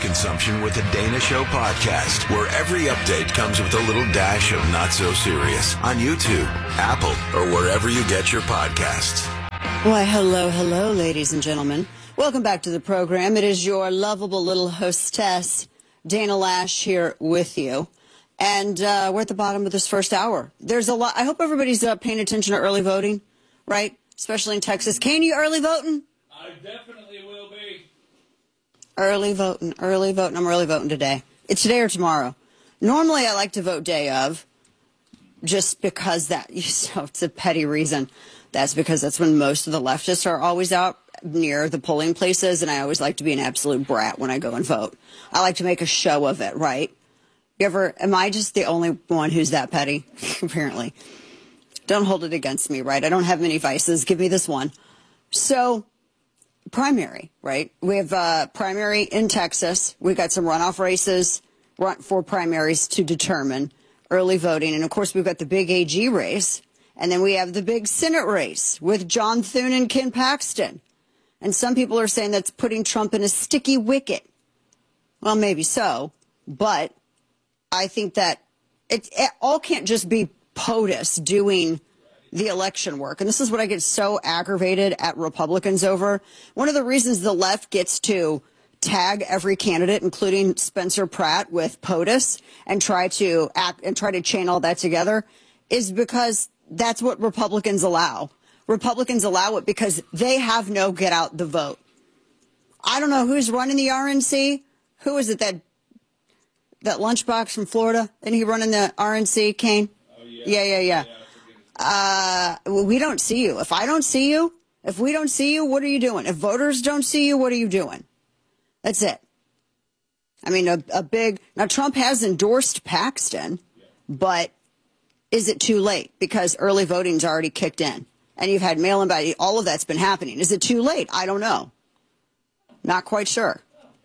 consumption with the Dana Show podcast, where every update comes with a little dash of not so serious on YouTube, Apple, or wherever you get your podcasts. Why, hello, ladies and gentlemen. Welcome back to the program. It is your lovable little hostess, Dana Lash, here with you. And we're at the bottom of this first hour. There's a lot. I hope everybody's paying attention to early voting, right? Especially in Texas. Can you early voting? I definitely will be. Early voting. I'm early voting today. It's today or tomorrow. Normally, I like to vote day of, just because it's a petty reason. That's because that's when most of the leftists are always out near the polling places, and I always like to be an absolute brat when I go and vote. I like to make a show of it, right? Am I just the only one who's that petty? Apparently. Don't hold it against me, right? I don't have many vices. Give me this one. So, primary, right? We have primary in Texas. We've got some runoff races for primaries to determine early voting. And, of course, we've got the big AG race. And then we have the big Senate race with John Thune and Ken Paxton. And some people are saying that's putting Trump in a sticky wicket. Well, maybe so. But I think that it all can't just be POTUS doing the election work. And this is what I get so aggravated at Republicans over. One of the reasons the left gets to tag every candidate, including Spencer Pratt, with POTUS and try to chain all that together is because that's what Republicans allow. Republicans allow it because they have no get out the vote. I don't know who's running the RNC. Who is it, that lunchbox from Florida? Isn't he running the RNC, Kane? Oh, yeah. We don't see you. If I don't see you, if we don't see you, what are you doing? If voters don't see you, what are you doing? That's it. I mean, now Trump has endorsed Paxton, but is it too late? Because early voting's already kicked in. And you've had mail-in ballot. All of that's been happening. Is it too late? I don't know. Not quite sure.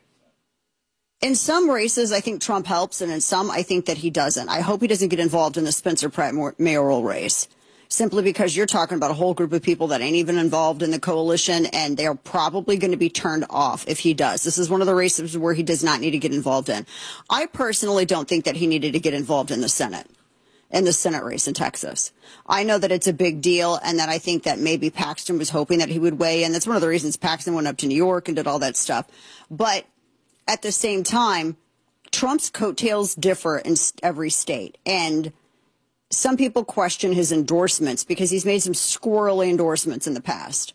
In some races, I think Trump helps, and in some, I think that he doesn't. I hope he doesn't get involved in the Spencer Pratt mayoral race, simply because you're talking about a whole group of people that ain't even involved in the coalition, and they're probably going to be turned off if he does. This is one of the races where he does not need to get involved in. I personally don't think that he needed to get involved in the Senate race in Texas. I know that it's a big deal, and that I think that maybe Paxton was hoping that he would weigh in. That's one of the reasons Paxton went up to New York and did all that stuff. But at the same time, Trump's coattails differ in every state. And some people question his endorsements because he's made some squirrely endorsements in the past.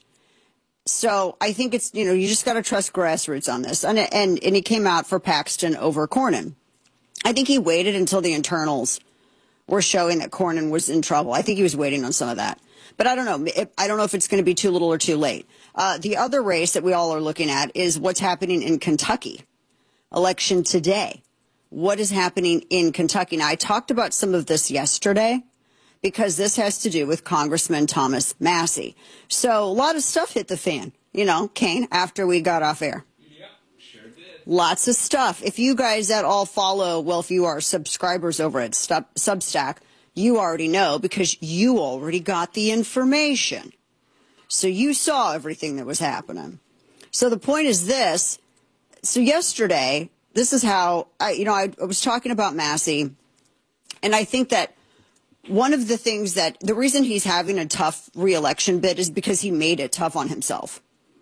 So I think it's, you just got to trust grassroots on this. And he came out for Paxton over Cornyn. I think he waited until the internals were showing that Cornyn was in trouble. I think he was waiting on some of that. But I don't know. I don't know if it's going to be too little or too late. The other race that we all are looking at is what's happening in Kentucky. Election today. What is happening in Kentucky? Now, I talked about some of this yesterday because this has to do with Congressman Thomas Massie. So a lot of stuff hit the fan, Kane, after we got off air. Yeah, sure did. Lots of stuff. If you guys at all if you are subscribers over at Substack, you already know because you already got the information. So you saw everything that was happening. So the point is this. So yesterday, this is how, I was talking about Massie, and I think that one of the things the reason he's having a tough reelection bid is because he made it tough on himself.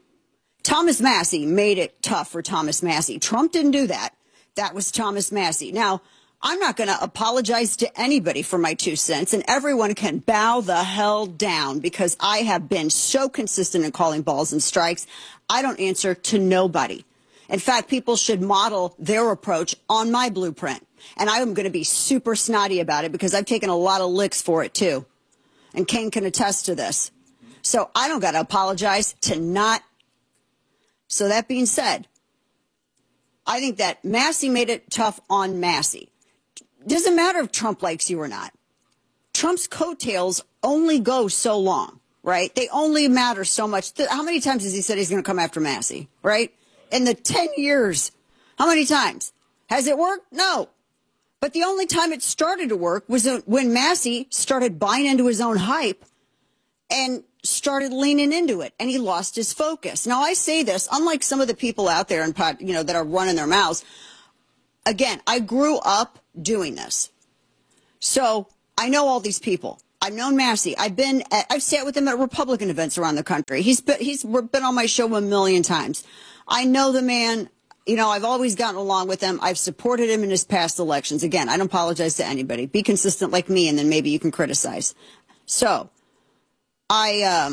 Thomas Massie made it tough for Thomas Massie. Trump didn't do that. That was Thomas Massie. Now, I'm not going to apologize to anybody for my 2 cents, and everyone can bow the hell down because I have been so consistent in calling balls and strikes. I don't answer to nobody. In fact, people should model their approach on my blueprint. And I am going to be super snotty about it because I've taken a lot of licks for it, too. And Ken can attest to this. So I don't got to apologize to not. So that being said, I think that Massie made it tough on Massie. Doesn't matter if Trump likes you or not. Trump's coattails only go so long, right? They only matter so much. How many times has he said he's going to come after Massie, right? In the 10 years, how many times? Has it worked? No. But the only time it started to work was when Massie started buying into his own hype and started leaning into it and he lost his focus. Now, I say this, unlike some of the people out there that are running their mouths. Again, I grew up doing this. So I know all these people. I've known Massey. I've sat with him at Republican events around the country. He's been on my show a million times. I know the man. I've always gotten along with him. I've supported him in his past elections. Again, I don't apologize to anybody. Be consistent like me, and then maybe you can criticize. So, I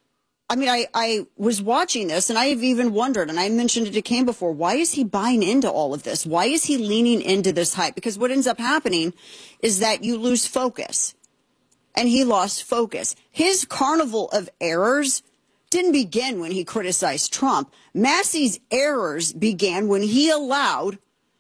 was watching this, and I have even wondered, and I mentioned it to Cam before, why is he buying into all of this? Why is he leaning into this hype? Because what ends up happening is that you lose focus. And he lost focus. His carnival of errors didn't begin when he criticized Trump. Massey's errors began when he allowed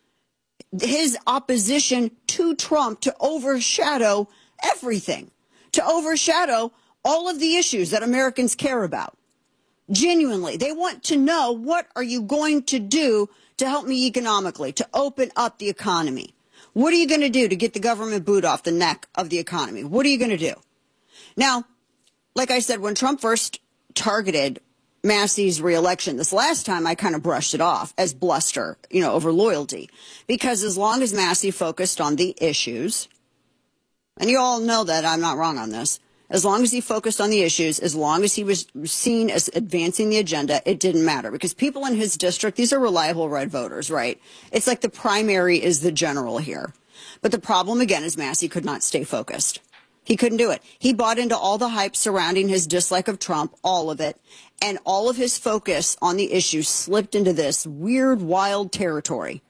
his opposition to Trump to overshadow everything, to overshadow all of the issues that Americans care about. Genuinely, they want to know, what are you going to do to help me economically, to open up the economy? What are you going to do to get the government boot off the neck of the economy? What are you going to do? Now, like I said, when Trump first targeted Massey's reelection this last time, I kind of brushed it off as bluster, over loyalty. Because as long as Massey focused on the issues, and you all know that I'm not wrong on this, as long as he focused on the issues, as long as he was seen as advancing the agenda, it didn't matter. Because people in his district, these are reliable red voters, right? It's like the primary is the general here. But the problem, again, is Massey could not stay focused. He couldn't do it. He bought into all the hype surrounding his dislike of Trump, all of it. And all of his focus on the issue slipped into this weird, wild territory.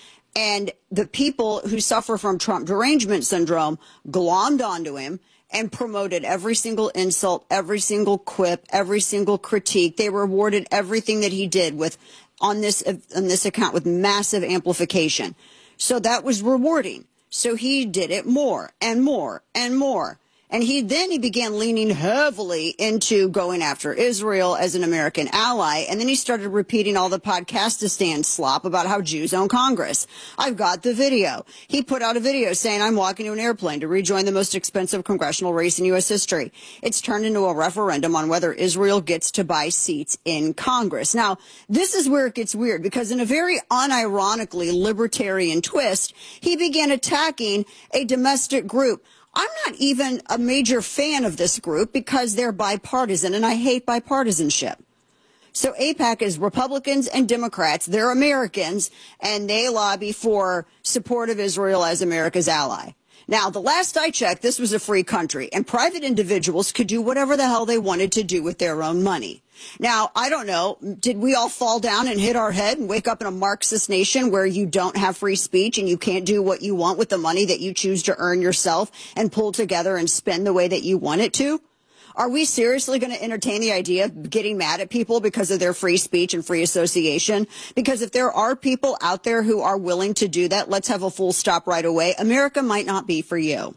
And the people who suffer from Trump derangement syndrome glommed onto him and promoted every single insult, every single quip, every single critique. They rewarded everything that he did on this account with massive amplification. So that was rewarding. So he did it more and more and more. And he began leaning heavily into going after Israel as an American ally. And then he started repeating all the Podcastistan slop about how Jews own Congress. I've got the video. He put out a video saying, I'm walking to an airplane to rejoin the most expensive congressional race in U.S. history. It's turned into a referendum on whether Israel gets to buy seats in Congress. Now, this is where it gets weird, because in a very unironically libertarian twist, he began attacking a domestic group. I'm not even a major fan of this group because they're bipartisan, and I hate bipartisanship. So AIPAC is Republicans and Democrats. They're Americans, and they lobby for support of Israel as America's ally. Now, the last I checked, this was a free country, and private individuals could do whatever the hell they wanted to do with their own money. Now, I don't know, did we all fall down and hit our head and wake up in a Marxist nation where you don't have free speech and you can't do what you want with the money that you choose to earn yourself and pull together and spend the way that you want it to? Are we seriously going to entertain the idea of getting mad at people because of their free speech and free association? Because if there are people out there who are willing to do that, let's have a full stop right away. America might not be for you.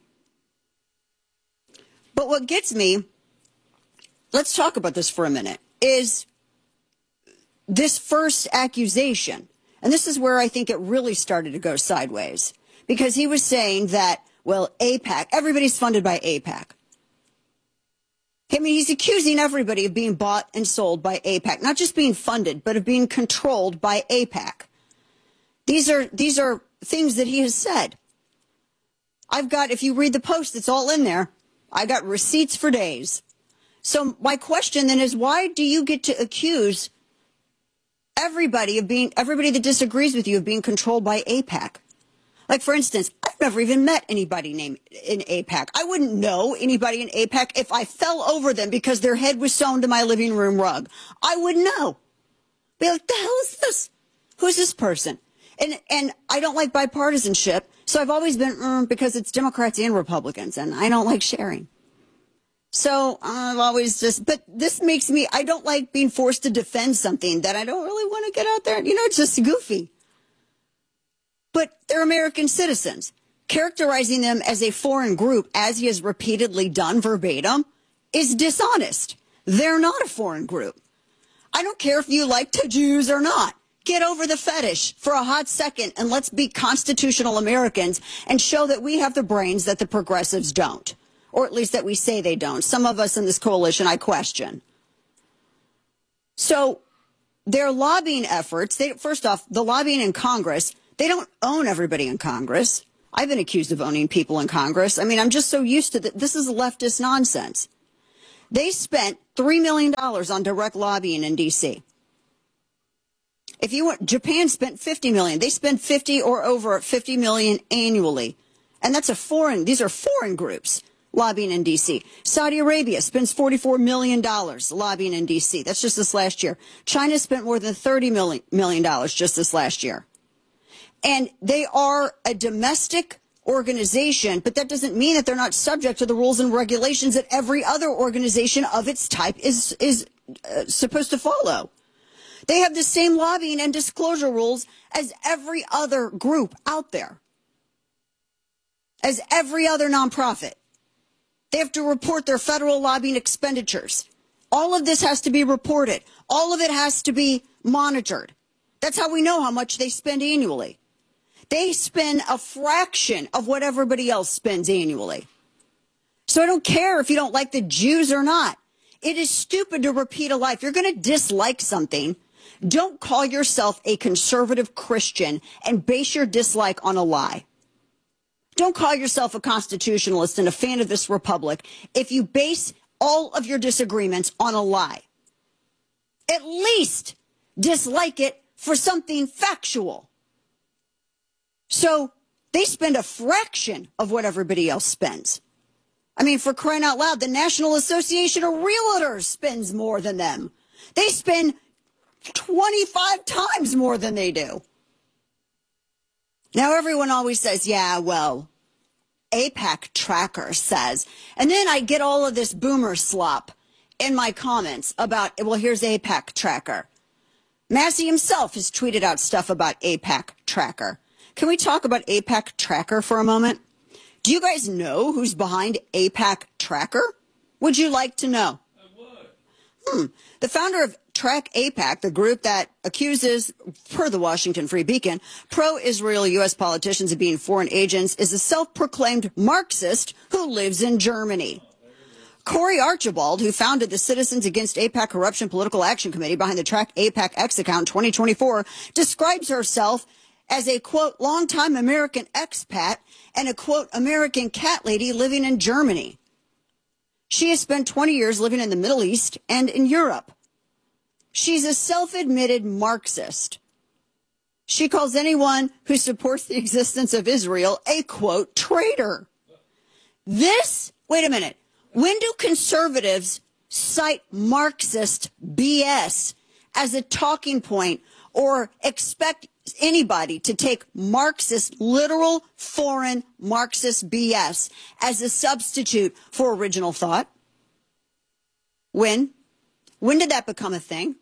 But what gets me, let's talk about this for a minute, is this first accusation. And this is where I think it really started to go sideways. Because he was saying that, well, AIPAC, everybody's funded by AIPAC. I mean, he's accusing everybody of being bought and sold by AIPAC, not just being funded, but of being controlled by AIPAC. These are things that he has said. I've got, if you read the post, it's all in there. I got receipts for days. So my question then is, why do you get to accuse everybody that disagrees with you of being controlled by AIPAC? Like, for instance, I've never even met anybody named in AIPAC. I wouldn't know anybody in AIPAC if I fell over them because their head was sewn to my living room rug. I wouldn't know. Be like, the hell is this? Who's this person? And I don't like bipartisanship, so I've always been, because it's Democrats and Republicans, and I don't like sharing. So I've always but this makes me, I don't like being forced to defend something that I don't really want to get out there. It's just goofy. But they're American citizens. Characterizing them as a foreign group, as he has repeatedly done verbatim, is dishonest. They're not a foreign group. I don't care if you like the Jews or not. Get over the fetish for a hot second and let's be constitutional Americans and show that we have the brains that the progressives don't. or at least that we say they don't. Some of us in this coalition, I question. So their lobbying efforts, first off, the lobbying in Congress, they don't own everybody in Congress. I've been accused of owning people in Congress. I mean, I'm just so used to that. This is leftist nonsense. They spent $3 million on direct lobbying in D.C. If you want, Japan spent $50 million. They spend 50 or over 50 million annually. And these are foreign groups lobbying in D.C. Saudi Arabia spends $44 million lobbying in D.C. That's just this last year. China spent more than $30 million just this last year. And they are a domestic organization, but that doesn't mean that they're not subject to the rules and regulations that every other organization of its type is supposed to follow. They have the same lobbying and disclosure rules as every other group out there, as every other nonprofit. They have to report their federal lobbying expenditures. All of this has to be reported. All of it has to be monitored. That's how we know how much they spend annually. They spend a fraction of what everybody else spends annually. So I don't care if you don't like the Jews or not. It is stupid to repeat a lie. If you're going to dislike something, don't call yourself a conservative Christian and base your dislike on a lie. Don't call yourself a constitutionalist and a fan of this republic if you base all of your disagreements on a lie. At least dislike it for something factual. So they spend a fraction of what everybody else spends. I mean, for crying out loud, the National Association of Realtors spends more than them. They spend 25 times more than they do. Now, everyone always says, yeah, well, AIPAC Tracker says. And then I get all of this boomer slop in my comments about, well, here's AIPAC Tracker. Massey himself has tweeted out stuff about AIPAC Tracker. Can we talk about AIPAC Tracker for a moment? Do you guys know who's behind AIPAC Tracker? Would you like to know? I would. The founder of Track AIPAC, the group that accuses, per the Washington Free Beacon, pro-Israel U.S. politicians of being foreign agents, is a self-proclaimed Marxist who lives in Germany. Corey Archibald, who founded the Citizens Against AIPAC Corruption Political Action Committee behind the Track AIPAC X account in 2024, describes herself as a, quote, longtime American expat and a, quote, American cat lady living in Germany. She has spent 20 years living in the Middle East and in Europe. She's a self-admitted Marxist. She calls anyone who supports the existence of Israel a, quote, traitor. Wait a minute. When do conservatives cite Marxist BS as a talking point or expect anybody to take Marxist, literal foreign Marxist BS as a substitute for original thought? When? When did that become a thing?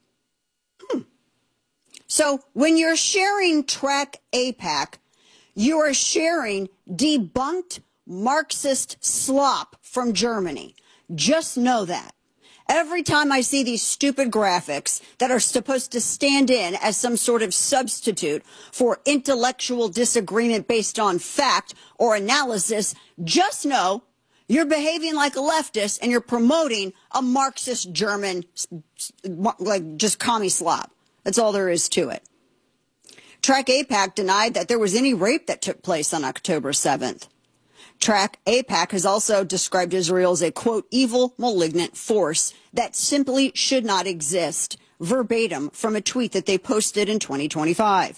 So when you're sharing Track AIPAC, you are sharing debunked Marxist slop from Germany. Just know that. Every time I see these stupid graphics that are supposed to stand in as some sort of substitute for intellectual disagreement based on fact or analysis, just know you're behaving like a leftist and you're promoting a Marxist German, like just commie slop. That's all there is to it. Track AIPAC denied that there was any rape that took place on October 7th. Track AIPAC has also described Israel as a, quote, evil, malignant force that simply should not exist, verbatim from a tweet that they posted in 2025.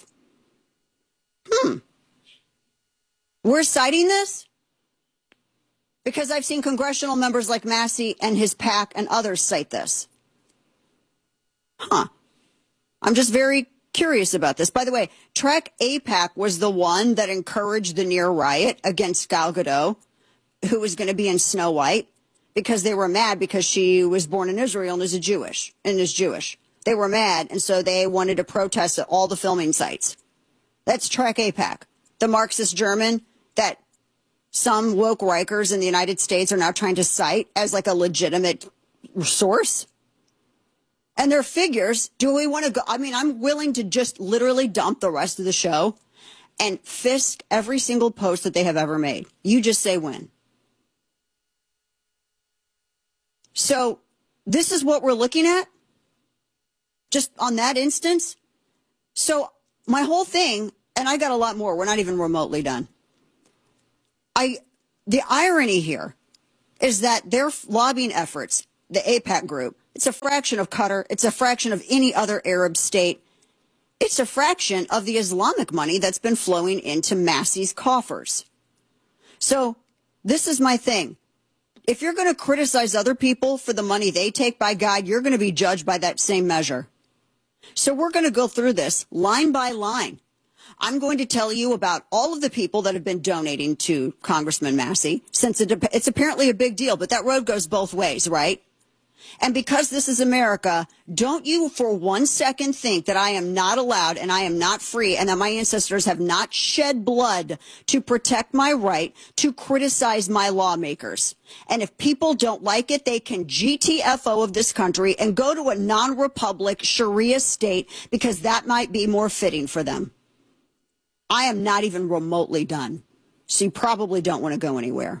We're citing this because I've seen congressional members like Massey and his PAC and others cite this. I'm just very curious about this. By the way, Track AIPAC was the one that encouraged the near riot against Gal Gadot, who was going to be in Snow White, because they were mad because she was born in Israel and is Jewish. They were mad, and so they wanted to protest at all the filming sites. That's Track AIPAC, the Marxist German that some woke Rikers in the United States are now trying to cite as like a legitimate source. And their figures, do we want to go? I mean, I'm willing to just literally dump the rest of the show and fisk every single post that they have ever made. You just say when. So this is what we're looking at, just on that instance. So my whole thing, and I got a lot more, we're not even remotely done. The irony here is that their lobbying efforts, the AIPAC group, it's a fraction of Qatar, it's a fraction of any other Arab state. It's a fraction of the Islamic money that's been flowing into Massey's coffers. So this is my thing. If you're going to criticize other people for the money they take, by God, you're going to be judged by that same measure. So we're going to go through this line by line. I'm going to tell you about all of the people that have been donating to Congressman Massey, since it's apparently a big deal, but that road goes both ways, right? And because this is America, don't you for 1 second think that I am not allowed and I am not free and that my ancestors have not shed blood to protect my right to criticize my lawmakers. And if people don't like it, they can GTFO of this country and go to a non-republic Sharia state because that might be more fitting for them. I am not even remotely done. So you probably don't want to go anywhere.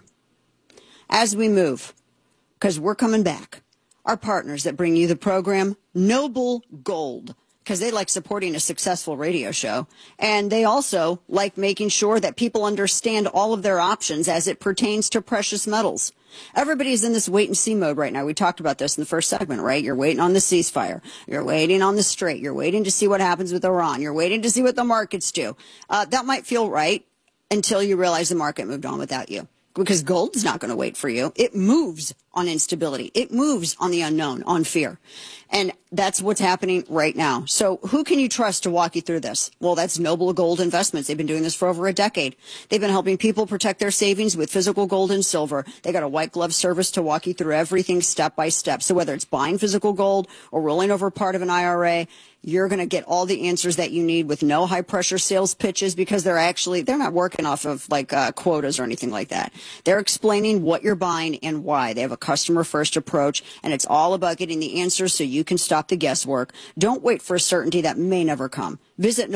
As we move, because we're coming back. Our partners that bring you the program, Noble Gold, because they like supporting a successful radio show. And they also like making sure that people understand all of their options as it pertains to precious metals. Everybody's in this wait and see mode right now. We talked about this in the first segment, right? You're waiting on the ceasefire. You're waiting on the Strait. You're waiting to see what happens with Iran. You're waiting to see what the markets do. That might feel right until you realize the market moved on without you. Because gold's not going to wait for you. It moves on instability. It moves on the unknown, on fear. And that's what's happening right now. So who can you trust to walk you through this? Well, that's Noble Gold Investments. They've been doing this for over a decade. They've been helping people protect their savings with physical gold and silver. They got a white glove service to walk you through everything step by step. So whether it's buying physical gold or rolling over part of an IRA, you're going to get all the answers that you need with no high pressure sales pitches because they're not working off of like quotas or anything like that. They're explaining what you're buying and why. They have a customer first approach, and it's all about getting the answers so you can stop the guesswork. Don't wait for a certainty that may never come. Visit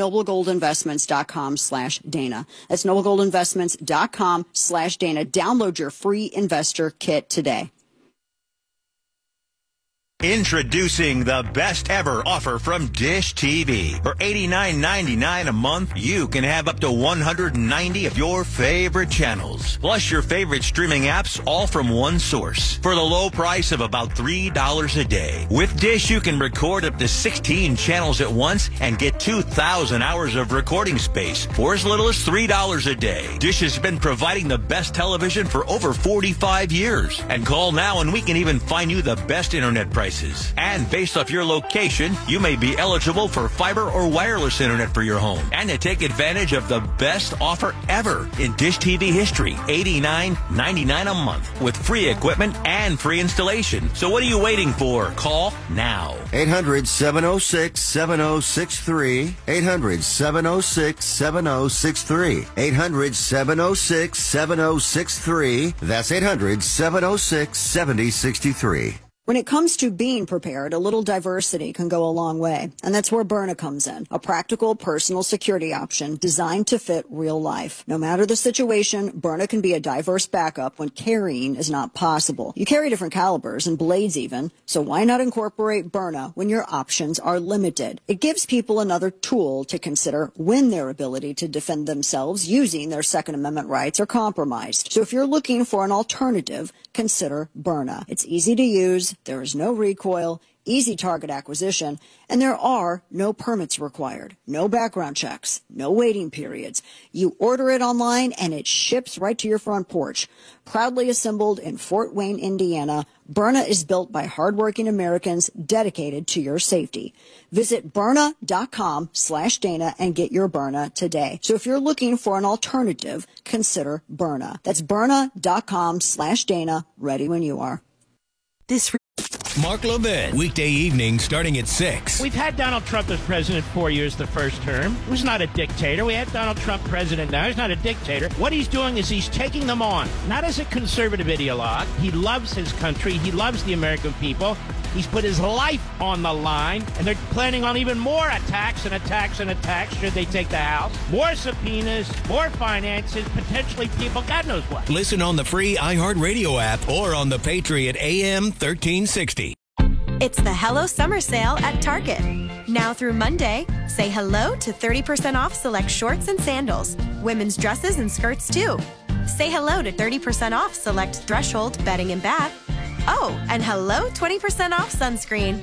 noblegoldinvestments.com/Dana. That's noblegoldinvestments.com/Dana. Download your free investor kit today. Introducing the best ever offer from Dish TV. For $89.99 a month, you can have up to 190 of your favorite channels, plus your favorite streaming apps, all from one source, for the low price of about $3 a day. With Dish, you can record up to 16 channels at once and get 2,000 hours of recording space for as little as $3 a day. Dish has been providing the best television for over 45 years. And call now and we can even find you the best internet prices. And based off your location, you may be eligible for fiber or wireless internet for your home. And to take advantage of the best offer ever in Dish TV history, $89.99 a month with free equipment and free installation. So what are you waiting for? Call now. 800-706-7063. 800-706-7063. 800-706-7063. That's 800-706-7063. When it comes to being prepared, a little diversity can go a long way. And that's where Byrna comes in, a practical personal security option designed to fit real life. No matter the situation, Byrna can be a diverse backup when carrying is not possible. You carry different calibers and blades even, so why not incorporate Byrna when your options are limited? It gives people another tool to consider when their ability to defend themselves using their Second Amendment rights are compromised. So if you're looking for an alternative, consider Byrna. It's easy to use. There is no recoil, easy target acquisition, and there are no permits required, no background checks, no waiting periods. You order it online and it ships right to your front porch. Proudly assembled in Fort Wayne, Indiana, Byrna is built by hardworking Americans dedicated to your safety. Visit Byrna.com/Dana and get your Byrna today. So if you're looking for an alternative, consider Byrna. That's Byrna.com/Dana, ready when you are. Mark Levin, weekday evening starting at 6. We've had Donald Trump as president 4 years the first term. He was not a dictator. We have Donald Trump president now. He's not a dictator. What he's doing is he's taking them on, not as a conservative ideologue. He loves his country. He loves the American people. He's put his life on the line, and they're planning on even more attacks and attacks and attacks should they take the House. More subpoenas, more finances, potentially people, God knows what. Listen on the free iHeartRadio app or on the Patriot AM 1360. It's the Hello Summer Sale at Target. Now through Monday, say hello to 30% off select shorts and sandals. Women's dresses and skirts, too. Say hello to 30% off select Threshold bedding and bath. Oh, and hello 20% off sunscreen.